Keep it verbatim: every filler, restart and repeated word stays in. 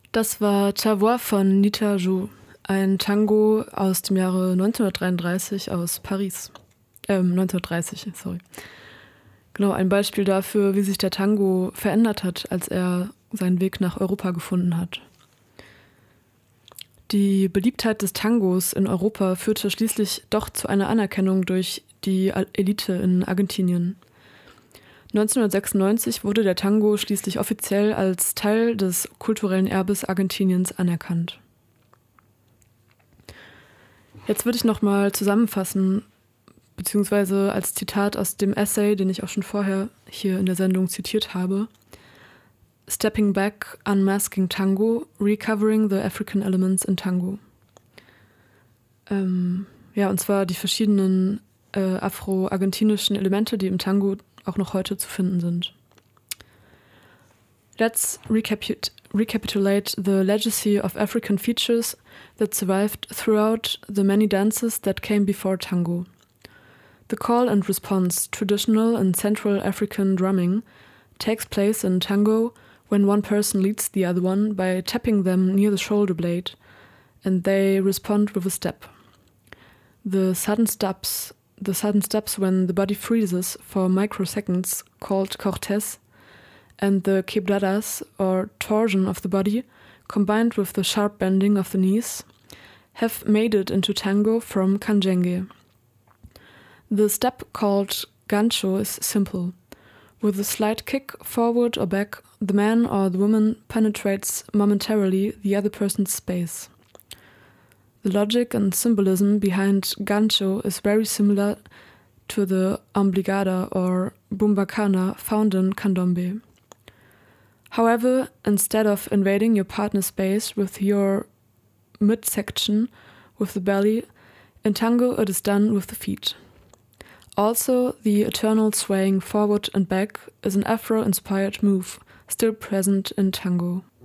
Das war Ta Voix von Nita Jou, ein Tango aus dem Jahre neunzehnhundertdreiunddreißig aus Paris. Ähm, neunzehnhundertdreißig, sorry. Genau, ein Beispiel dafür, wie sich der Tango verändert hat, als er seinen Weg nach Europa gefunden hat. Die Beliebtheit des Tangos in Europa führte schließlich doch zu einer Anerkennung durch die Elite in Argentinien. neunzehnhundertsechsundneunzig wurde der Tango schließlich offiziell als Teil des kulturellen Erbes Argentiniens anerkannt. Jetzt würde ich nochmal zusammenfassen, beziehungsweise als Zitat aus dem Essay, den ich auch schon vorher hier in der Sendung zitiert habe: Stepping Back, Unmasking Tango, Recovering the African Elements in Tango. Ähm, ja, und zwar die verschiedenen äh, afro-argentinischen Elemente, die im Tango auch noch heute zu finden sind. Let's recapit- recapitulate the legacy of African features that survived throughout the many dances that came before tango. The call and response, traditional and Central African drumming, takes place in tango when one person leads the other one by tapping them near the shoulder blade, and they respond with a step. The sudden stops, the sudden stops when the body freezes for microseconds, called cortes, and the quebradas, or torsion of the body, combined with the sharp bending of the knees, have made it into tango from Canjengue. The step called gancho is simple. With a slight kick forward or back, the man or the woman penetrates momentarily the other person's space. The logic and symbolism behind gancho is very similar to the ombligada or bumbacana found in candombe. However, instead of invading your partner's space with your midsection, with the belly, in tango it is done with the feet. Also, the eternal swaying forward and back is an Afro-inspired move, still present in tango.